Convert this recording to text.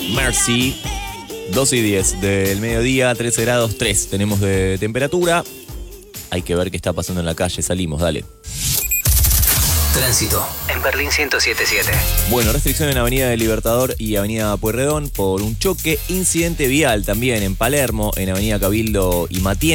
Mercy. 2:10 del mediodía, 13 grados 3 tenemos de temperatura. Hay que ver qué está pasando en la calle. Salimos, dale. Tránsito en Berlín 107.7. Bueno, restricción en Avenida del Libertador y Avenida Pueyrredón por un choque. Incidente vial también en Palermo, en Avenida Cabildo y Matienzo.